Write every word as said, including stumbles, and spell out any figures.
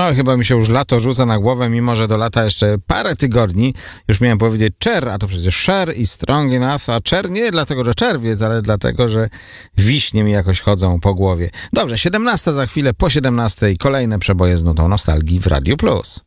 No, chyba mi się już lato rzuca na głowę, mimo że do lata jeszcze parę tygodni. Już miałem powiedzieć Cher, a to przecież Cher i Strong Enough, a Cher nie dlatego, że czerwiec, ale dlatego, że wiśnie mi jakoś chodzą po głowie. Dobrze, siedemnasta za chwilę, po siedemnastej kolejne przeboje z nutą nostalgii w Radiu Plus.